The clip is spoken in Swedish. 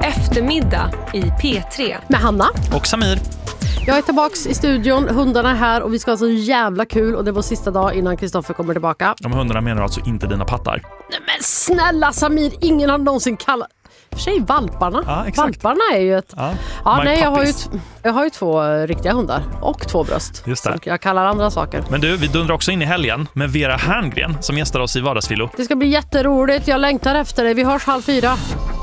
Eftermiddag i P3 med Hanna och Samir. Jag är tillbaks i studion, hundarna är här och vi ska ha så jävla kul och det var sista dag innan Kristoffer kommer tillbaka. De hundarna menar alltså inte dina pattar. Nej men snälla Samir, ingen har någonsin kallat... För sig valparna. Ja, exakt. Valparna är ju ett... Ja, nej, jag har ju 2 riktiga hundar och 2 bröst. Just det. Som jag kallar andra saker. Men du, vi dundrar också in i helgen med Vera Herngren som gästar oss i Vardagsfilo. Det ska bli jätteroligt, jag längtar efter det. Vi hörs 3:30.